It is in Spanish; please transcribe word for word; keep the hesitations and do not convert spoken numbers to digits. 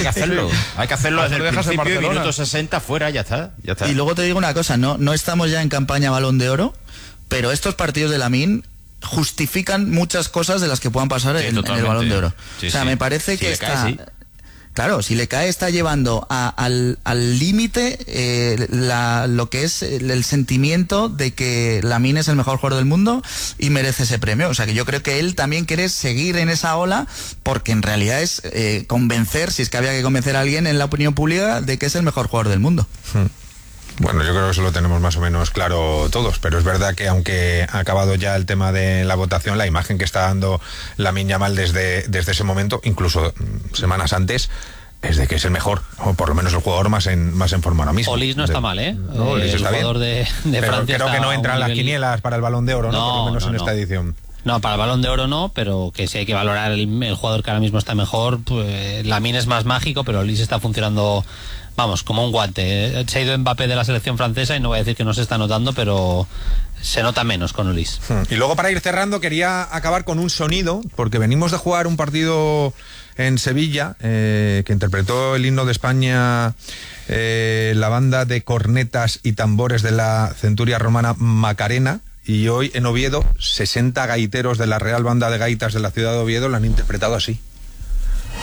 que hacerlo. Hay que hacerlo desde el principio, minuto sesenta sesenta fuera, ya está, ya está. Y luego te digo una cosa, no, no estamos ya en campaña Balón de Oro, pero estos partidos de Lamine justifican muchas cosas de las que puedan pasar sí, en, en el Balón de Oro. Sí, o sea, sí. me parece si que está... Cae, sí. Claro, si le cae está llevando a, al al límite eh, la, lo que es el, el sentimiento de que Lamine es el mejor jugador del mundo y merece ese premio. O sea que yo creo que él también quiere seguir en esa ola porque en realidad es eh, convencer, si es que había que convencer a alguien en la opinión pública de que es el mejor jugador del mundo. Hmm. Bueno, yo creo que eso lo tenemos más o menos claro todos, pero es verdad que aunque ha acabado ya el tema de la votación, la imagen que está dando Lamine Yamal desde, desde ese momento, incluso semanas antes, es de que es el mejor, o por lo menos el jugador más en más en forma ahora mismo. Olis no está de, mal, ¿eh? No, Olis el está jugador bien. de, de pero Francia creo que no entran las nivel... quinielas para el Balón de Oro, ¿no? no Por lo menos no, en no. esta edición. No, para el Balón de Oro no, pero que si hay que valorar el, el jugador que ahora mismo está mejor, pues Lamine es más mágico, pero Olis está funcionando, vamos, como un guante. Se ha ido Mbappé de la selección francesa y no voy a decir que no se está notando, pero se nota menos con Olis. Y luego para ir cerrando quería acabar con un sonido, porque venimos de jugar un partido en Sevilla, eh, que interpretó el himno de España eh, la banda de cornetas y tambores de la centuria romana Macarena. Y hoy en Oviedo, sesenta gaiteros de la Real Banda de Gaitas de la ciudad de Oviedo lo han interpretado así.